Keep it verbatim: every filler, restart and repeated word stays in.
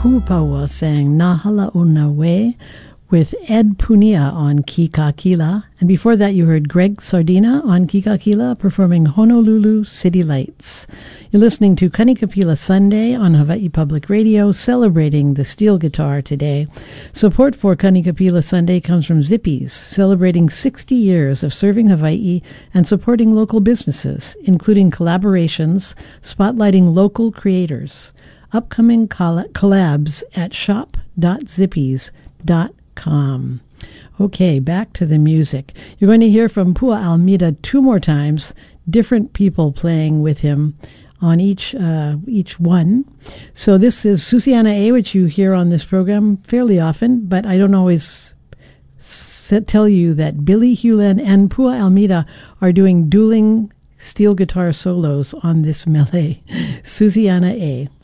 Kupawa sang Nahala Unawe with Ed Punia on Kikakila. And before that, you heard Greg Sardina on Kikakila performing Honolulu City Lights. You're listening to Kanikapila Sunday on Hawaii Public Radio, celebrating the steel guitar today. Support for Kanikapila Sunday comes from Zippy's, celebrating sixty years of serving Hawaii and supporting local businesses, including collaborations, spotlighting local creators. Upcoming coll- collabs at shop dot zippys dot com. Okay, back to the music. You're going to hear from Pua Almeida two more times, different people playing with him on each uh, each one. So this is Susiana A, which you hear on this program fairly often, but I don't always s- tell you that Billy Hewlin and Pua Almeida are doing dueling steel guitar solos on this melee. Susiana A.